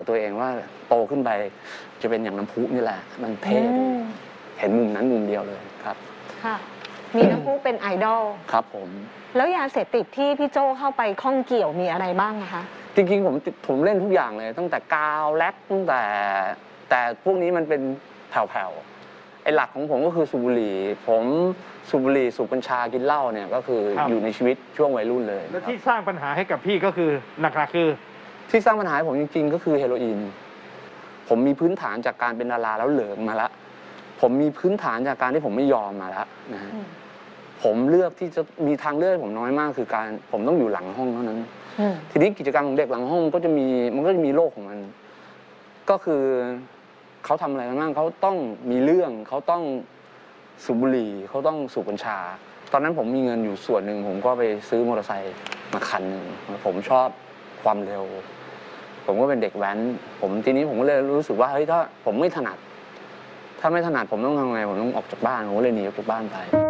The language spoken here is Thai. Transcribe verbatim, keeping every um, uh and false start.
ตัวเองว่าโตขึ้นไปจะเป็นอย่างน้ำพุนี่แหละมันเท่ดีเห็นมุมนั้นมุมเดียวเลยครับค่ะมีน้ำพุเป็นไอดอลครับผมแล้วยาเสพติดที่พี่โจ้เข้าไปข้องเกี่ยวมีอะไรบ้างนะคะจริงๆผมผมเล่นทุกอย่างเลยตั้งแต่กาวแล็กตั้งแต่แต่พวกนี้มันเป็นแผ่วๆไอ้หลักของผมก็คือสูบบุหรี่ผมสูบบุหรี่สูบกัญชากินเหล้าเนี่ยก็คืออยู่ในชีวิตช่วงวัยรุ่นเลยแล้วที่สร้างปัญหาให้กับพี่ก็คือหลักๆคือที่สร้างปัญหาให้ผมจริงๆก็คือเฮโรอีนผมมีพื้นฐานจากการเป็นดาราแล้วเหลิงมาแล้วผมมีพื้นฐานจากการที่ผมไม่ยอมมาแล้วนะฮะผมเลือกที่จะมีทางเลือกผมน้อยมากคือการผมต้องอยู่หลังห้องเท่านั้นทีนี้กิจกรรมของเด็กหลังห้องก็จะมีมันก็จะมีโลกของมันก็คือเขาทำอะไรกันบ้างเขาต้องมีเรื่องเขาต้องสูบบุหรี่เขาต้องสูบกัญชาตอนนั้นผมมีเงินอยู่ส่วนหนึ่งผมก็ไปซื้อมอเตอร์ไซค์มาคันหนึ่งผมชอบความเร็วผมก็เป็นเด็กแว้นผมทีนี้ผมก็เลยรู้สึกว่าเฮ้ยถ้าผมไม่ถนัดถ้าไม่ถนัดผมต้องทำไงผมต้องออกจากบ้านผมก็เลยหนีออกจากบ้านไป